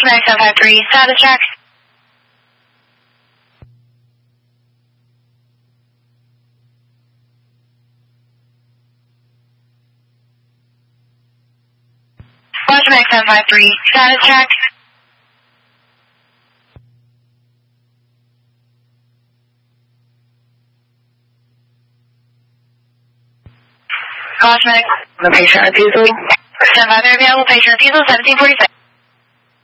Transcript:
Max 753, status check. Max 753, status check. Max. The patient refusal. Stand by, available patient refusal 1746.